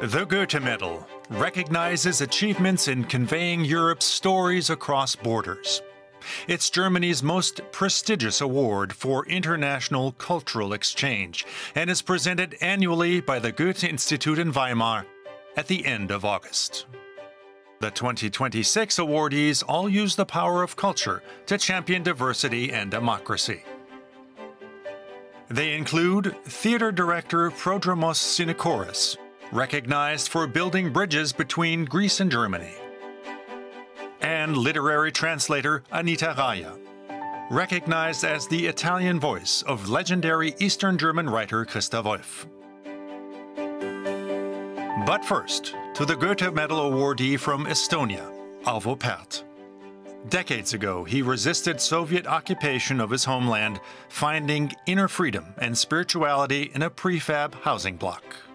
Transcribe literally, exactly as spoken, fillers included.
The Goethe Medal recognizes achievements in conveying Europe's stories across borders. It's Germany's most prestigious award for international cultural exchange and is presented annually by the Goethe Institute in Weimar at the end of August. The twenty twenty-six awardees all use the power of culture to champion diversity and democracy. They include theater director Prodromos Sinikoris, recognized for building bridges between Greece and Germany, and literary translator Anita Raya, recognized as the Italian voice of legendary Eastern German writer Christa Wolf. But first, to the Goethe Medal awardee from Estonia, Arvo Pärt. Decades ago, he resisted Soviet occupation of his homeland, finding inner freedom and spirituality in a prefab housing block.